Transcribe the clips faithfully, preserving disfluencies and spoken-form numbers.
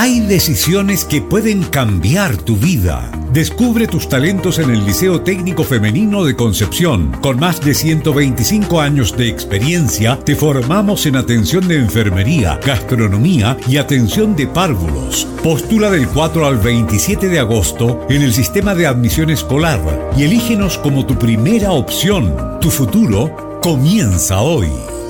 Hay decisiones que pueden cambiar tu vida. Descubre tus talentos en el Liceo Técnico Femenino de Concepción. Con más de ciento veinticinco años de experiencia, te formamos en atención de enfermería, gastronomía y atención de párvulos. Postula del cuatro al veintisiete de agosto en el sistema de admisión escolar y elígenos como tu primera opción. Tu futuro comienza hoy.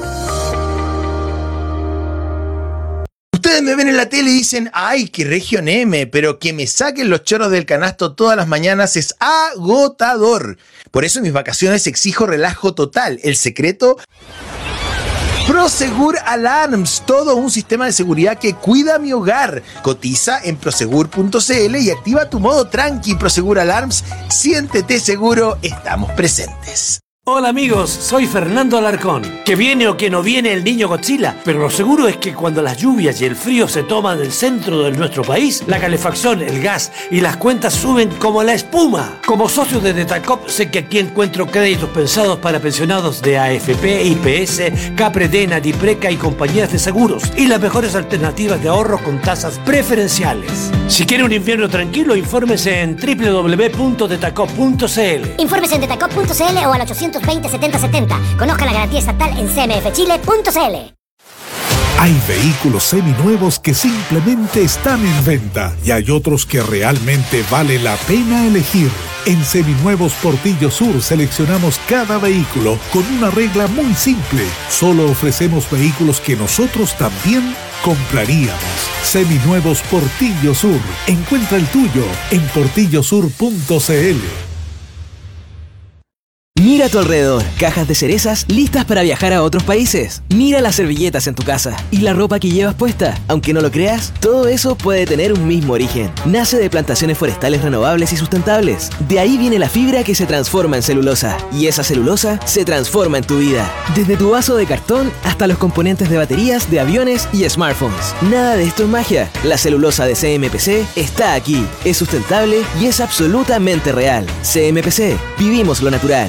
Ustedes me ven en la tele y dicen, ay, qué región M, pero que me saquen los chorros del canasto todas las mañanas es agotador. Por eso en mis vacaciones exijo relajo total. El secreto, Prosegur Alarms, todo un sistema de seguridad que cuida mi hogar. Cotiza en prosegur punto c l y activa tu modo tranqui. Prosegur Alarms, siéntete seguro, estamos presentes. Hola amigos, soy Fernando Alarcón. Que viene o que no viene el niño Godzilla, pero lo seguro es que cuando las lluvias y el frío se toman el centro de nuestro país, la calefacción, el gas y las cuentas suben como la espuma. Como socio de Detacop sé que aquí encuentro créditos pensados para pensionados de A F P, I P S, Capredena, Dipreca y compañías de seguros y las mejores alternativas de ahorro con tasas preferenciales. Si quiere un invierno tranquilo, infórmese en doble u doble u doble u punto detacop punto c l. Infórmese en detacop punto c l o al ochocientos veinte setenta setenta. Conozca la garantía estatal en c m f chile punto c l. Hay vehículos seminuevos que simplemente están en venta y hay otros que realmente vale la pena elegir. En Seminuevos Portillo Sur seleccionamos cada vehículo con una regla muy simple. Solo ofrecemos vehículos que nosotros también compraríamos. Seminuevos Portillo Sur. Encuentra el tuyo en portillo sur punto c l. Mira a tu alrededor, cajas de cerezas listas para viajar a otros países. Mira las servilletas en tu casa y la ropa que llevas puesta. Aunque no lo creas, todo eso puede tener un mismo origen. Nace de plantaciones forestales renovables y sustentables. De ahí viene la fibra que se transforma en celulosa. Y esa celulosa se transforma en tu vida. Desde tu vaso de cartón hasta los componentes de baterías, de aviones y smartphones. Nada de esto es magia. La celulosa de C M P C está aquí. Es sustentable y es absolutamente real. C M P C. Vivimos lo natural.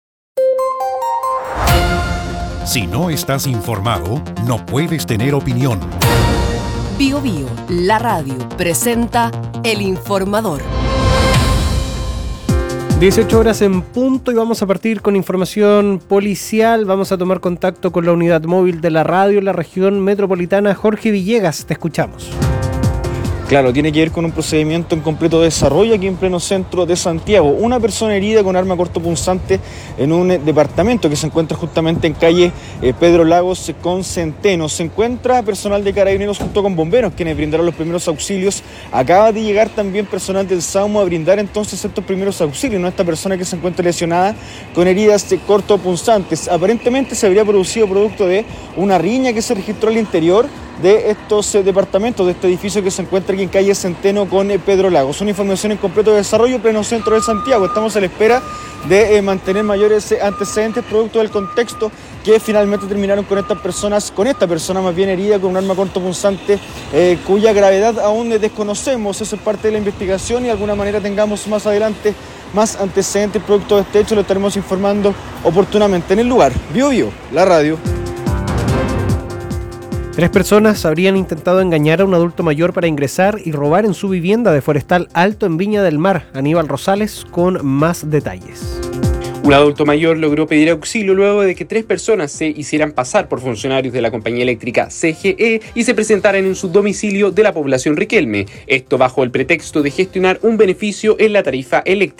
Si no estás informado, no puedes tener opinión. Bio Bio, la radio, presenta El Informador. dieciocho horas en punto y vamos a partir con información policial. Vamos a tomar contacto con la unidad móvil de la radio en la región metropolitana. Jorge Villegas, te escuchamos. Claro, tiene que ver con un procedimiento en completo desarrollo aquí en pleno centro de Santiago. Una persona herida con arma cortopunzante en un eh, departamento que se encuentra justamente en calle eh, Pedro Lagos con Centeno. Se encuentra personal de Carabineros junto con bomberos quienes brindaron los primeros auxilios. Acaba de llegar también personal del SAUMO a brindar entonces estos primeros auxilios, ¿no? Esta persona que se encuentra lesionada con heridas eh, cortopunzantes. Aparentemente se habría producido producto de una riña que se registró al interior de estos eh, departamentos, de este edificio que se encuentra aquí en calle Centeno con eh, Pedro Lagos. Una información en completo desarrollo, pleno centro de Santiago. Estamos a la espera de eh, mantener mayores eh, antecedentes producto del contexto que finalmente terminaron con estas personas, con esta persona más bien herida con un arma cortopunzante eh, cuya gravedad aún eh, desconocemos. Eso es parte de la investigación y de alguna manera tengamos más adelante más antecedentes producto de este hecho, lo estaremos informando oportunamente en el lugar. Bio Bio, la radio. Tres personas habrían intentado engañar a un adulto mayor para ingresar y robar en su vivienda de Forestal Alto en Viña del Mar. Aníbal Rosales con más detalles. Un adulto mayor logró pedir auxilio luego de que tres personas se hicieran pasar por funcionarios de la compañía eléctrica C G E y se presentaran en su domicilio de la población Riquelme. Esto bajo el pretexto de gestionar un beneficio en la tarifa eléctrica.